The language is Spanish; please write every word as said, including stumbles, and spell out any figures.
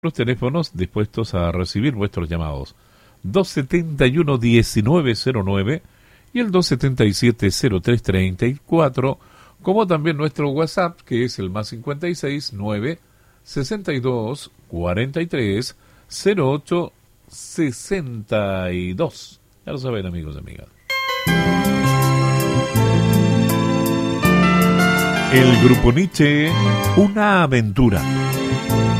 Los teléfonos dispuestos a recibir vuestros llamados. dos setenta y uno, diecinueve cero nueve y el dos setenta y siete, cero tres treinta y cuatro, como también nuestro WhatsApp, que es el más cincuenta y seis, nueve, sesenta y dos, cuarenta y tres, cero ocho, sesenta y dos. Ya lo saben, amigos y amigas. El Grupo Nietzsche, una aventura.